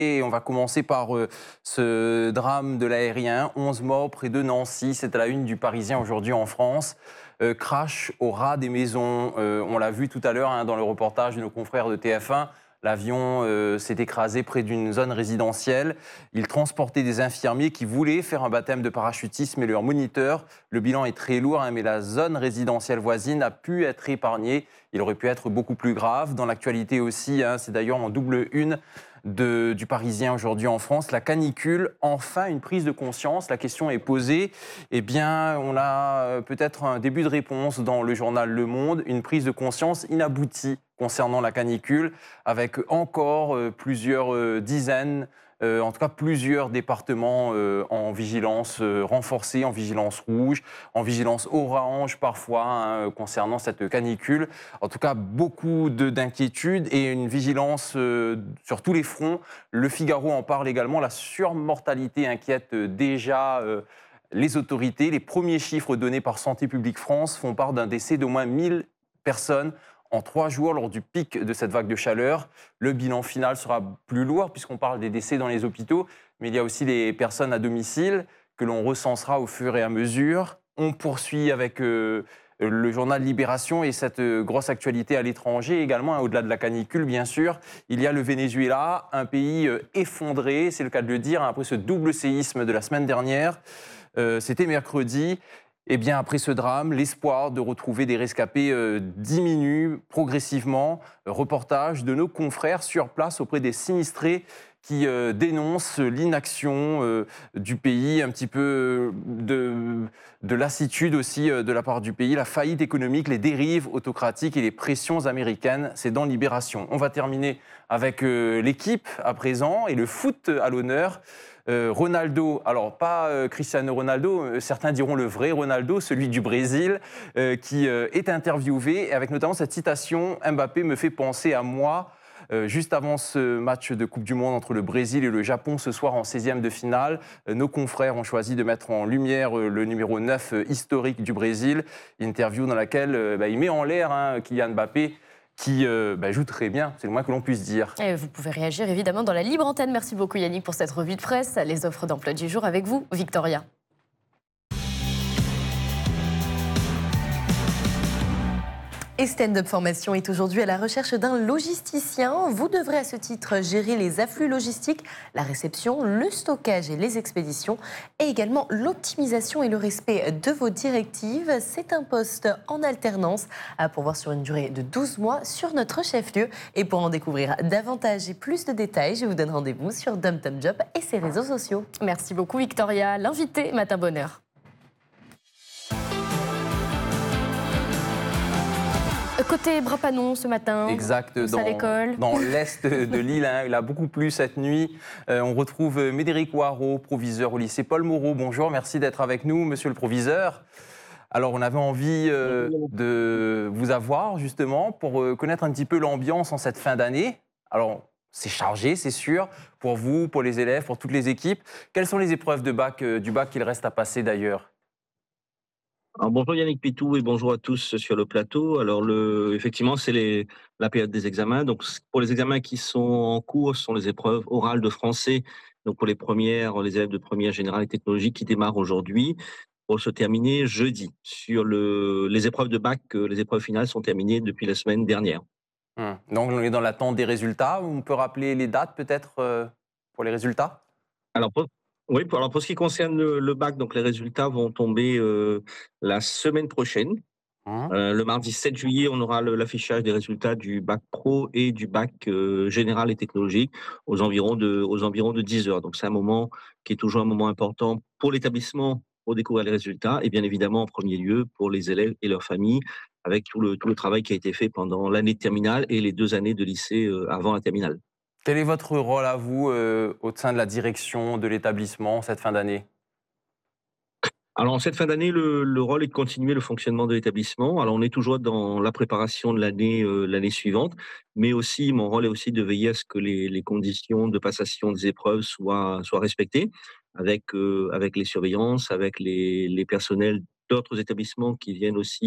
Et on va commencer par ce drame de l'aérien, 11 morts près de Nancy, c'est à la une du Parisien aujourd'hui en France. Crash au ras des maisons, on l'a vu tout à l'heure dans le reportage de nos confrères de TF1. L'avion s'est écrasé près d'une zone résidentielle. Il transportait des infirmiers qui voulaient faire un baptême de parachutisme et leur moniteur. Le bilan est très lourd, mais la zone résidentielle voisine a pu être épargnée. Il aurait pu être beaucoup plus grave. Dans l'actualité aussi, c'est d'ailleurs en double une du Parisien aujourd'hui en France, la canicule, enfin une prise de conscience. La question est posée. Eh bien, on a peut-être un début de réponse dans le journal Le Monde, une prise de conscience inaboutie concernant la canicule, avec encore plusieurs dizaines, en tout cas plusieurs départements en vigilance renforcée, en vigilance rouge, en vigilance orange parfois, concernant cette canicule. En tout cas, beaucoup d'inquiétudes et une vigilance sur tous les fronts. Le Figaro en parle également. La surmortalité inquiète déjà les autorités. Les premiers chiffres donnés par Santé publique France font part d'un décès d'au moins 1000 personnes en 3 jours lors du pic de cette vague de chaleur. Le bilan final sera plus lourd puisqu'on parle des décès dans les hôpitaux, mais il y a aussi les personnes à domicile que l'on recensera au fur et à mesure. On poursuit avec le journal Libération et cette grosse actualité à l'étranger également, au-delà de la canicule bien sûr. Il y a le Venezuela, un pays effondré, c'est le cas de le dire, après ce double séisme de la semaine dernière. C'était mercredi. Eh bien, après ce drame, l'espoir de retrouver des rescapés diminue progressivement. Reportage de nos confrères sur place auprès des sinistrés qui dénoncent l'inaction du pays, un petit peu de lassitude aussi de la part du pays, la faillite économique, les dérives autocratiques et les pressions américaines. C'est dans Libération. On va terminer avec l'équipe à présent et le foot à l'honneur. Ronaldo, alors pas Cristiano Ronaldo, certains diront le vrai Ronaldo, celui du Brésil, qui est interviewé, avec notamment cette citation « Mbappé me fait penser à moi ». Juste avant ce match de Coupe du Monde entre le Brésil et le Japon ce soir en 16e de finale, nos confrères ont choisi de mettre en lumière le numéro 9 historique du Brésil, interview dans laquelle il met en l'air Kylian Mbappé, qui joue très bien, c'est le moins que l'on puisse dire. Et vous pouvez réagir évidemment dans la libre antenne. Merci beaucoup Yannick pour cette revue de presse. Les offres d'emploi du jour avec vous, Victoria. Et Stand Up Formation est aujourd'hui à la recherche d'un logisticien. Vous devrez à ce titre gérer les afflux logistiques, la réception, le stockage et les expéditions, et également l'optimisation et le respect de vos directives. C'est un poste en alternance à pourvoir sur une durée de 12 mois sur notre chef-lieu. Et pour en découvrir davantage et plus de détails, je vous donne rendez-vous sur DomTom Job et ses réseaux sociaux. Merci beaucoup Victoria. L'invité Matin Bonheur. Côté Brapanon ce matin, exact, à l'école. Dans l'est de l'île, il a beaucoup plu cette nuit. On retrouve Médéric Waro, proviseur au lycée Paul Moreau. Bonjour, merci d'être avec nous, monsieur le proviseur. Alors, on avait envie de vous avoir justement pour connaître un petit peu l'ambiance en cette fin d'année. Alors, c'est chargé, c'est sûr, pour vous, pour les élèves, pour toutes les équipes. Quelles sont les épreuves de bac, du bac qu'il reste à passer d'ailleurs ? Alors, bonjour Yannick Pitou et bonjour à tous sur le plateau. Alors effectivement, c'est la période des examens. Donc pour les examens qui sont en cours, ce sont les épreuves orales de français. Donc pour les élèves de première générale et technologique qui démarrent aujourd'hui pour se terminer jeudi. Sur les épreuves de bac, les épreuves finales sont terminées depuis la semaine dernière. Donc on est dans l'attente des résultats. On peut rappeler les dates peut-être pour les résultats ? Alors oui, pour ce qui concerne le bac, donc les résultats vont tomber la semaine prochaine. Le mardi 7 juillet, on aura l'affichage des résultats du bac pro et du bac général et technologique aux environs de 10 heures. Donc c'est un moment qui est toujours un moment important pour l'établissement pour découvrir les résultats et bien évidemment en premier lieu pour les élèves et leurs familles avec tout le travail qui a été fait pendant l'année de terminale et les 2 années de lycée avant la terminale. Quel est votre rôle à vous au sein de la direction de l'établissement cette fin d'année ? Alors, en cette fin d'année, le rôle est de continuer le fonctionnement de l'établissement. Alors, on est toujours dans la préparation de l'année suivante, mais aussi, mon rôle est aussi de veiller à ce que les conditions de passation des épreuves soient respectées avec les surveillances, avec les personnels d'autres établissements qui viennent aussi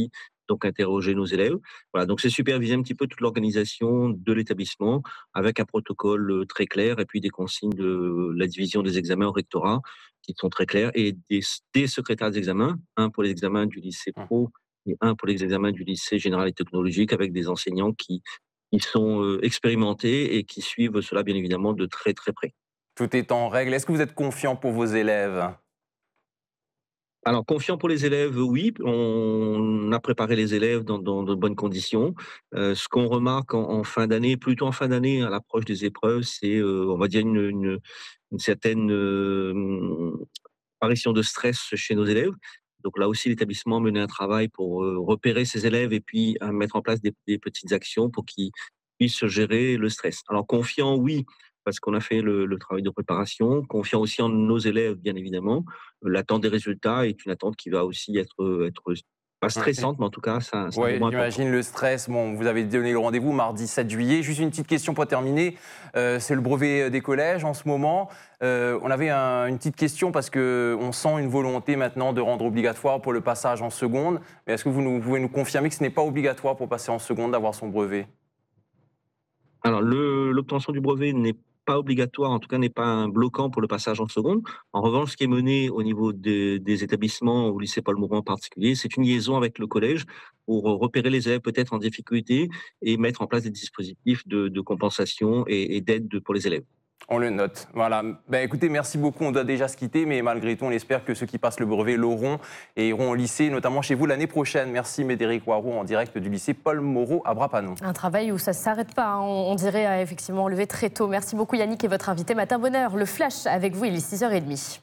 donc interroger nos élèves. Voilà, donc c'est superviser un petit peu toute l'organisation de l'établissement avec un protocole très clair et puis des consignes de la division des examens au rectorat qui sont très claires et des secrétaires d'examen, un pour les examens du lycée pro et un pour les examens du lycée général et technologique avec des enseignants qui sont expérimentés et qui suivent cela bien évidemment de très très près. Tout est en règle. Est-ce que vous êtes confiant pour vos élèves? Alors, confiant pour les élèves, oui, on a préparé les élèves dans de bonnes conditions. Ce qu'on remarque en fin d'année, plutôt en fin d'année, à l'approche des épreuves, c'est, on va dire une certaine, apparition de stress chez nos élèves. Donc là aussi, l'établissement menait un travail pour, repérer ses élèves et puis, mettre en place des petites actions pour qu'ils puissent gérer le stress. Alors confiant, oui, parce qu'on a fait le travail de préparation. Confiant aussi en nos élèves, bien évidemment. L'attente des résultats est une attente qui va aussi être pas stressante, mais en tout cas, c'est un Oui, moment important. j'imagine le stress. Bon, vous avez donné le rendez-vous mardi 7 juillet. Juste une petite question pour terminer. C'est le brevet des collèges en ce moment. On avait une petite question parce qu'on sent une volonté maintenant de rendre obligatoire pour le passage en seconde. Mais est-ce que vous pouvez nous confirmer que ce n'est pas obligatoire pour passer en seconde d'avoir son brevet? Alors l'obtention du brevet n'est pas obligatoire, en tout cas n'est pas un bloquant pour le passage en seconde. En revanche, ce qui est mené au niveau des établissements, au lycée Paul Morand en particulier, c'est une liaison avec le collège pour repérer les élèves peut-être en difficulté et mettre en place des dispositifs de compensation et d'aide pour les élèves. On le note. Voilà. Ben, écoutez, merci beaucoup. On doit déjà se quitter, mais malgré tout, on espère que ceux qui passent le brevet l'auront et iront au lycée, notamment chez vous l'année prochaine. Merci Médéric Warraud en direct du lycée Paul Moreau à Bras-Panon. Un travail où ça ne s'arrête pas, hein. On dirait effectivement lever très tôt. Merci beaucoup Yannick et votre invité Matin Bonheur. Le Flash avec vous, il est 6h30.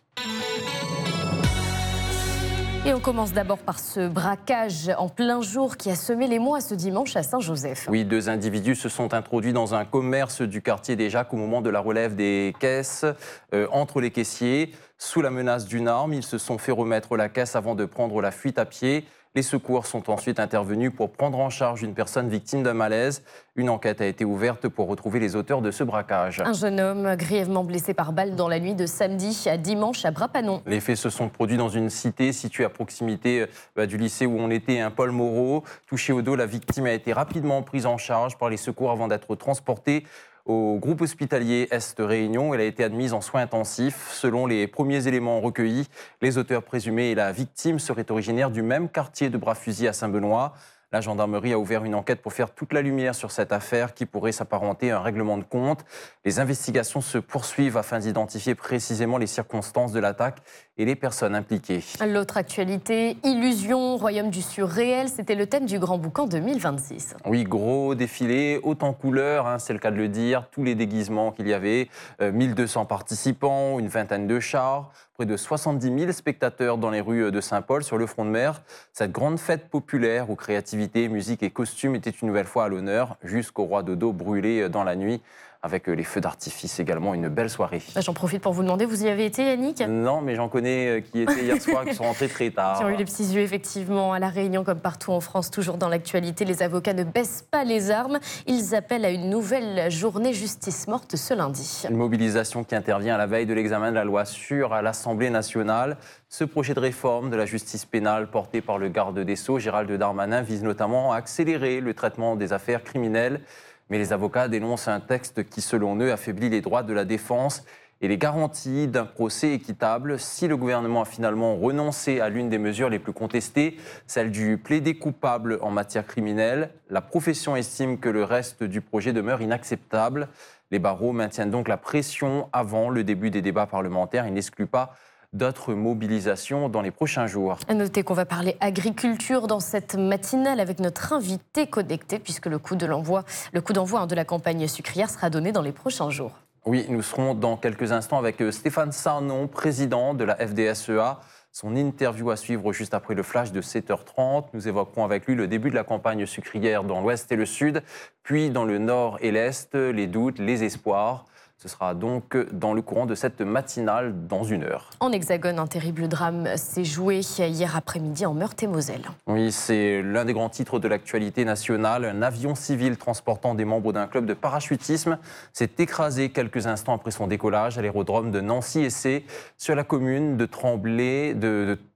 Et on commence d'abord par ce braquage en plein jour qui a semé l'émoi ce dimanche à Saint-Joseph. Oui, 2 individus se sont introduits dans un commerce du quartier des Jacques au moment de la relève des caisses entre les caissiers. Sous la menace d'une arme, ils se sont fait remettre la caisse avant de prendre la fuite à pied. Les secours sont ensuite intervenus pour prendre en charge une personne victime d'un malaise. Une enquête a été ouverte pour retrouver les auteurs de ce braquage. Un jeune homme grièvement blessé par balle dans la nuit de samedi à dimanche à Bras-Panon. Les faits se sont produits dans une cité située à proximité du lycée où on était, Paul Moreau. Touché au dos, la victime a été rapidement prise en charge par les secours avant d'être transportée au groupe hospitalier Est Réunion. Elle a été admise en soins intensifs. Selon les premiers éléments recueillis, les auteurs présumés et la victime seraient originaires du même quartier de Bras-Fusil à Saint-Benoît. La gendarmerie a ouvert une enquête pour faire toute la lumière sur cette affaire qui pourrait s'apparenter à un règlement de compte. Les investigations se poursuivent afin d'identifier précisément les circonstances de l'attaque et les personnes impliquées. L'autre actualité, illusion, royaume du surréel, c'était le thème du Grand Boucan 2026. Oui, gros défilé, haut en couleurs, c'est le cas de le dire, tous les déguisements qu'il y avait, 1200 participants, une vingtaine de chars, près de 70 000 spectateurs dans les rues de Saint-Paul sur le front de mer. Cette grande fête populaire où créativité, musique et costumes étaient une nouvelle fois à l'honneur, jusqu'au roi de dos brûlé dans la nuit. Avec les feux d'artifice également, une belle soirée. J'en profite pour vous demander, vous y avez été Yannick? Non, mais j'en connais qui étaient hier soir, qui sont rentrés très tard. Qui ont eu les petits yeux effectivement à La Réunion comme partout en France, toujours dans l'actualité. Les avocats ne baissent pas les armes. Ils appellent à une nouvelle journée justice morte ce lundi. Une mobilisation qui intervient à la veille de l'examen de la loi sûre à l'Assemblée nationale. Ce projet de réforme de la justice pénale porté par le garde des Sceaux, Gérald Darmanin, vise notamment à accélérer le traitement des affaires criminelles. Mais les avocats dénoncent un texte qui, selon eux, affaiblit les droits de la défense et les garanties d'un procès équitable. Si le gouvernement a finalement renoncé à l'une des mesures les plus contestées, celle du plaider coupable en matière criminelle, la profession estime que le reste du projet demeure inacceptable. Les barreaux maintiennent donc la pression avant le début des débats parlementaires. Ils n'excluent pas d'autres mobilisations dans les prochains jours. À noter qu'on va parler agriculture dans cette matinale avec notre invité connecté, puisque le coup d'envoi de la campagne sucrière sera donné dans les prochains jours. Oui, nous serons dans quelques instants avec Stéphane Sarnon, président de la FDSEA. Son interview à suivre juste après le flash de 7h30. Nous évoquerons avec lui le début de la campagne sucrière dans l'Ouest et le Sud, puis dans le Nord et l'Est, les doutes, les espoirs. Ce sera donc dans le courant de cette matinale dans 1 heure. En Hexagone, un terrible drame s'est joué hier après-midi en Meurthe-et-Moselle. Oui, c'est l'un des grands titres de l'actualité nationale. Un avion civil transportant des membres d'un club de parachutisme s'est écrasé quelques instants après son décollage à l'aérodrome de Nancy-Essé sur la commune de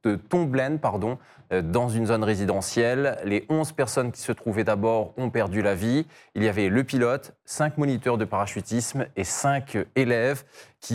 de Tomblaine, dans une zone résidentielle. Les 11 personnes qui se trouvaient à bord ont perdu la vie. Il y avait le pilote, 5 moniteurs de parachutisme et 5 élèves qui